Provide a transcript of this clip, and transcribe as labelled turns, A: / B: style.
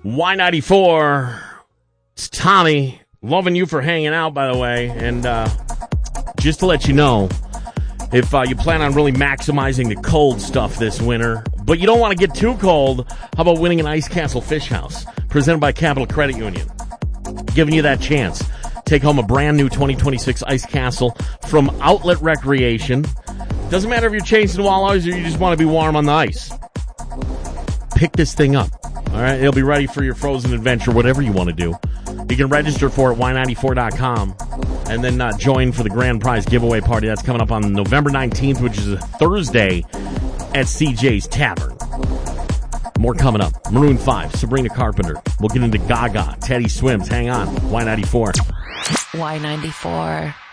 A: Y94. It's Tommy. Loving you for hanging out, by the way. And just to let you know, if you plan on really maximizing the cold stuff this winter, but you don't want to get too cold, how about winning an Ice Castle Fish House, presented by Capital Credit Union? Giving you that chance. Take home a brand new 2026 Ice Castle from Outlet Recreation. Doesn't matter if you're chasing walleyes or you just want to be warm on the ice. Pick this thing up. All right, it'll be ready for your frozen adventure, whatever you want to do. You can register for it at y94.com and then join for the grand prize giveaway party. That's coming up on November 19th, which is a Thursday at CJ's Tavern. More coming up. Maroon 5, Sabrina Carpenter. We'll get into Gaga, Teddy Swims. Hang on. Y94.
B: Y94.